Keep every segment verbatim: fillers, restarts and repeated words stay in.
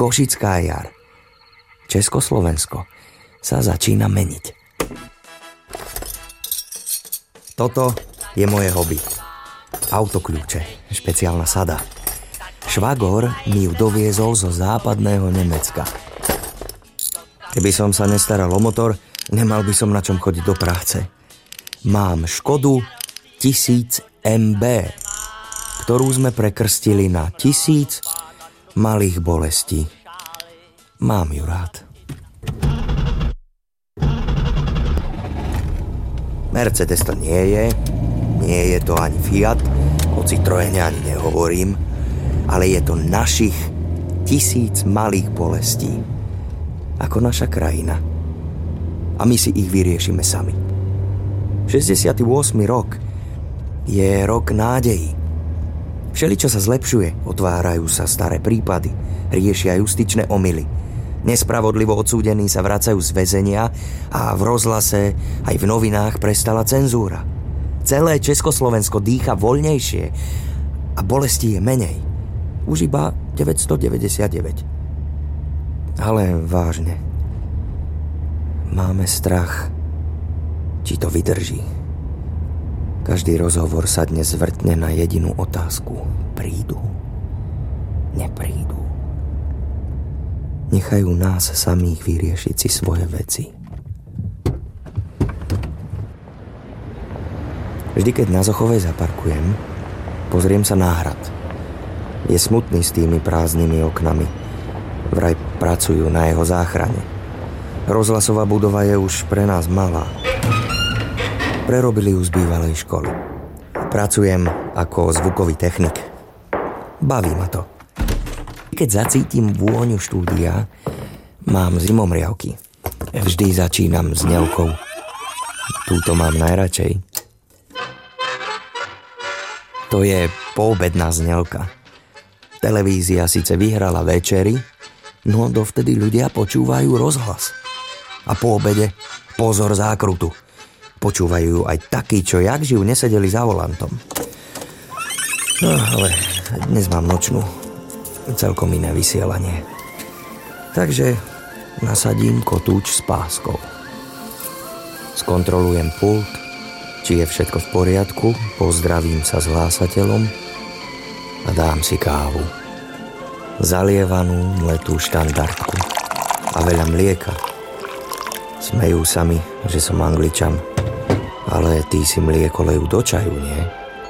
Košická jar. Československo sa začína meniť. Toto je moje hobby. Autokľúče, špeciálna sada. Švagor mi ju doviezol zo západného Nemecka. Keby som sa nestaral o motor, nemal by som na čom chodiť do práce. Mám Škodu tisíc em bé, ktorú sme prekrstili na tisíc malých bolestí. Mám ju rád. Mercedes to nie je, nie je to ani Fiat, o Citroene ani nehovorím, ale je to našich tisíc malých bolestí. Ako naša krajina. A my si ich vyriešime sami. šesťdesiaty ôsmy rok je rok nádejí. Všeličo sa zlepšuje, otvárajú sa staré prípady, riešia justičné omyly. Nespravodlivo odsúdení sa vracajú z väzenia a v rozhlase aj v novinách prestala cenzúra. Celé Československo dýcha voľnejšie a bolesti je menej. Už iba deväťstodeväťdesiatdeväť. Ale vážne. Máme strach, či to vydrží. Každý rozhovor sa dnes zvrtne na jedinú otázku. Prídu? Neprídu? Nechajú nás samých vyriešiť si svoje veci. Vždy, keď na Zochovej zaparkujem, pozriem sa na hrad. Je smutný s tými prázdnymi oknami. Vraj pracujú na jeho záchrane. Rozhlasová budova je už pre nás malá. Prerobili ju z bývalej školy. Pracujem ako zvukový technik. Baví ma to. Keď zacítim vôňu štúdia, mám zimomriavky. Vždy začínam s ňelkou. Túto mám najradšej. To je poobedná znelka. Televízia síce vyhrala večery, no dovtedy ľudia počúvajú rozhlas. A po obede pozor zákrutu. Počúvajú aj takí, čo jak žijú nesedeli za volantom. No, ale dnes mám nočnú. Celkom iné vysielanie. Takže nasadím kotúč s páskou. Skontrolujem pult, či je všetko v poriadku, pozdravím sa s hlásateľom a dám si kávu. Zalievanú letú štandardku a veľa mlieka. Smejú sa mi, že som Angličan, ale tí si mlieko lejú do čaju, nie?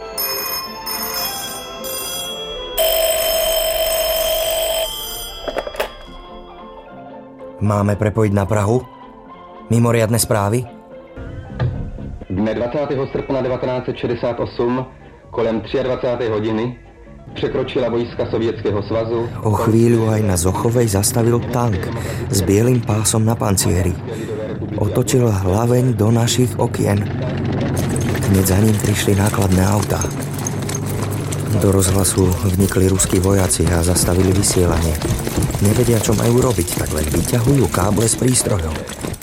Máme prepojiť na Prahu? Mimoriadne správy? Dne dvacátého srpna devatenáct set šedesát osm kolem dvacáté třetí hodiny překročila vojska Sovětského svazu. O chvíľu aj na Zochovej zastavil tank s bielým pásom na pancieri. Otočil hlaveň do našich okien. Hneď za ním prišli nákladné autá. Do rozhlasu vnikli ruskí vojaci a zastavili vysielanie. Nevedia, čo majú robiť, tak len vyťahujú káble z prístrojov.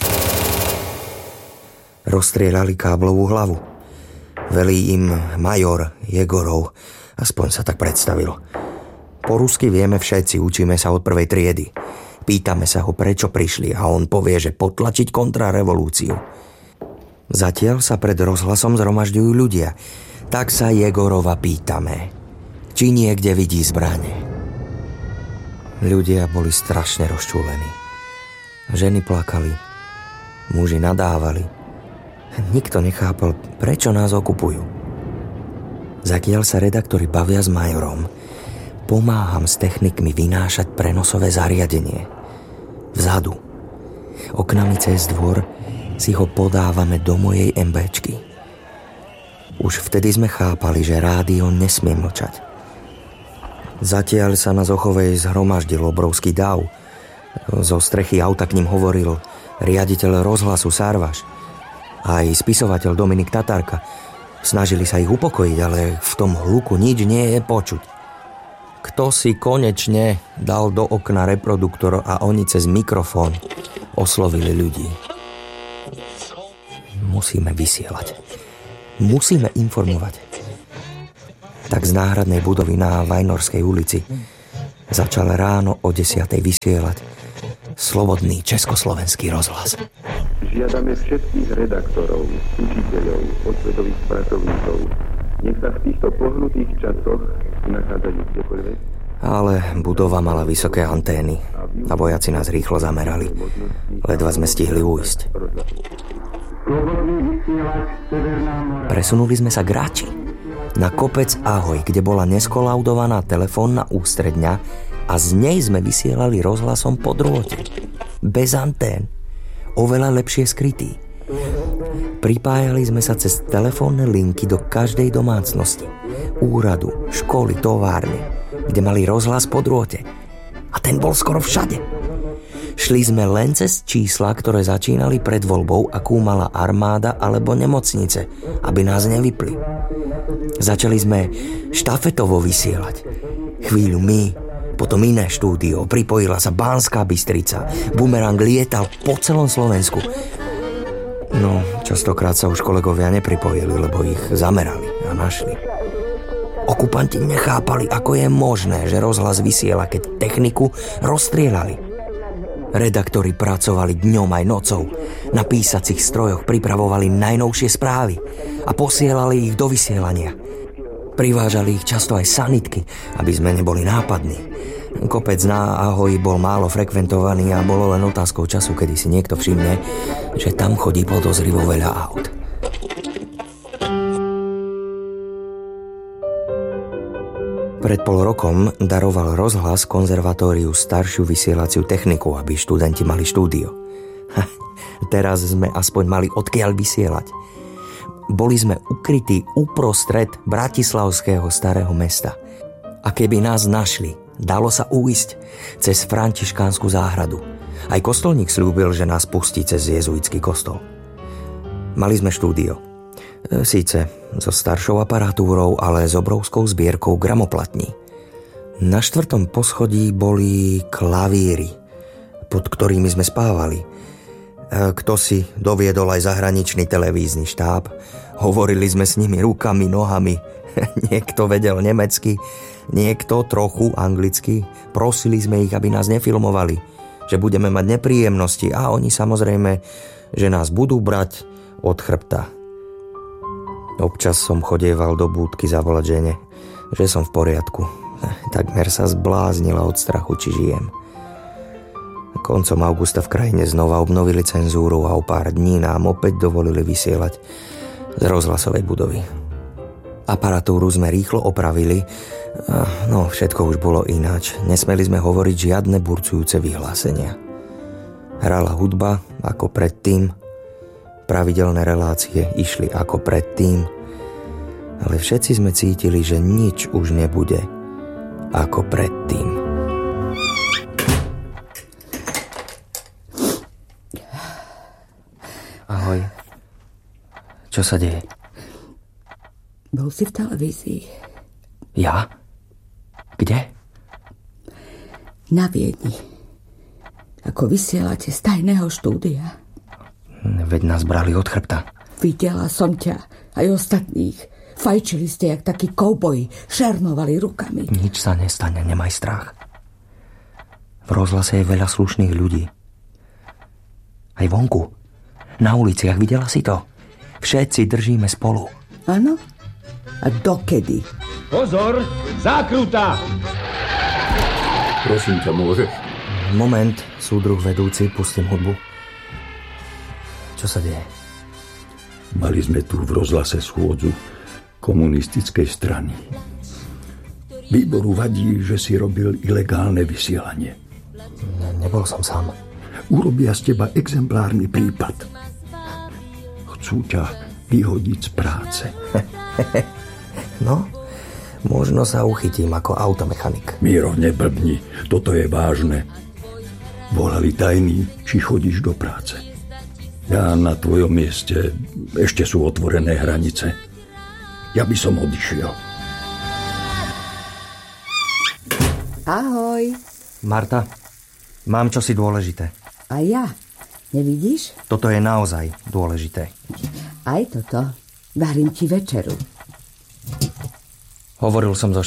Rozstrieľali káblovú hlavu. Velí im major Jegorov, aspoň sa tak predstavil. Po rusky vieme všetci, učíme sa od prvej triedy. Pýtame sa ho, prečo prišli a on povie, že potlačiť kontrarevolúciu. Zatiaľ sa pred rozhlasom zhromažďujú ľudia. Tak sa Jegorova pýtame, či niekde vidí zbrane. Ľudia boli strašne rozčúlení. Ženy plakali, muži nadávali. Nikto nechápal, prečo nás okupujú. Zakiaľ sa redaktori bavia s majorom, pomáham s technikmi vynášať prenosové zariadenie. Vzadu. Oknami cez dvor si ho podávame do mojej MBčky. Už vtedy sme chápali, že rádio nesmie mlčať. Zatiaľ sa na Zochovej zhromaždil obrovský dav. Zo strechy auta k ním hovoril riaditeľ rozhlasu Sarvaš. Aj spisovateľ Dominik Tatárka. Snažili sa ich upokojiť, ale v tom hluku nič nie je počuť. Kto si konečne dal do okna reproduktor a oni cez mikrofón oslovili ľudí. Musíme vysielať. Musíme informovať. Tak z náhradnej budovy na Vajnorskej ulici začal ráno o desiatej vysielať slobodný československý rozhlas. Žiadame všetkých redaktorov, učiteľov, osvetových pracovníkov, nech sa v týchto pohnutých časoch nachádzajú kdekoľvek. Ale budova mala vysoké antény a vojaci nás rýchlo zamerali. Ledva sme stihli ujsť. Presunuli sme sa k Rači, na kopec Ahoj, kde bola neskolaudovaná telefónna ústredňa a z nej sme vysielali rozhlasom po drôte. Bez antén. Oveľa lepšie skrytý. Pripájali sme sa cez telefónne linky do každej domácnosti, úradu, školy, továrne, kde mali rozhlas po drôte. A ten bol skoro všade. Šli sme len cez čísla, ktoré začínali pred voľbou, akú mala armáda alebo nemocnice, aby nás nevypli. Začali sme štafetovo vysielať. Chvíľu my, potom iné štúdio, pripojila sa Banská Bystrica. Bumerang lietal po celom Slovensku. No, častokrát sa už kolegovia nepripojili, lebo ich zamerali a našli. Okupanti nechápali, ako je možné, že rozhlas vysiela, keď techniku rozstrieľali. Redaktori pracovali dňom aj nocou. Na písacích strojoch pripravovali najnovšie správy a posielali ich do vysielania. Privážali ich často aj sanitky, aby sme neboli nápadní. Kopec na Ahoj bol málo frekventovaný a bolo len otázkou času, kedy si niekto všimne, že tam chodí podozrivo veľa aut. Pred pol rokom daroval rozhlas konzervatóriu staršiu vysielaciu techniku, aby študenti mali štúdio. Ha, teraz sme aspoň mali odkiaľ vysielať. Boli sme ukrytí uprostred bratislavského starého mesta. A keby nás našli, dalo sa uísť cez františkánsku záhradu. Aj kostolník sľúbil, že nás pustí cez jezuitský kostol. Mali sme štúdio. Síce so staršou aparatúrou, ale s obrovskou zbierkou gramoplatní. Na štvrtom poschodí boli klavíry, pod ktorými sme spávali. Kto si doviedol aj zahraničný televízny štáb. Hovorili sme s nimi rukami, nohami. Niekto vedel nemecky, niekto trochu anglicky. Prosili sme ich, aby nás nefilmovali, že budeme mať nepríjemnosti a oni samozrejme, že nás budú brať od chrbta. Občas som chodieval do búdky zavolať žene, že som v poriadku. Takmer sa zbláznila od strachu, či žijem. Koncom augusta v krajine znova obnovili cenzúru a o pár dní nám opäť dovolili vysielať z rozhlasovej budovy. Aparatúru sme rýchlo opravili, no všetko už bolo ináč. Nesmeli sme hovoriť žiadne burcujúce vyhlásenia. Hrala hudba ako predtým, pravidelné relácie išli ako predtým, ale všetci sme cítili, že nič už nebude ako predtým. Ahoj. Čo sa deje? Bol si v televízii. Ja? Kde? Na Viedni. Ako vysielate z tajného štúdia. Veď nás brali od chrbta. Videla som ťa, aj ostatných. Fajčili ste jak takí kouboji, šernovali rukami. Nič sa nestane, nemaj strach. V rozhlase je veľa slušných ľudí. Aj vonku. Na uliciach, videla si to? Všetci držíme spolu. Áno? A dokedy? Pozor, zákruta! Prosím ťa, môžeš? Moment, súdruh vedúci, pustím hudbu. Čo sa deje? Mali sme tu v rozhlase schôdzu komunistickej strany. Výboru vadí, že si robil ilegálne vysielanie. Ne, nebol som sám. Urobia z teba exemplárny prípad. Chcú ťa vyhodiť z práce. No, možno sa uchytím ako automechanik. Miro, neblbni, toto je vážne. Volali tajní, či chodíš do práce. Ja na tvojom mieste, ešte sú otvorené hranice. Ja by som odišiel. Ahoj. Marta, mám čosi dôležité. A ja. Nevidíš? Toto je naozaj dôležité. Aj toto. Varím ti večeru. Hovoril som so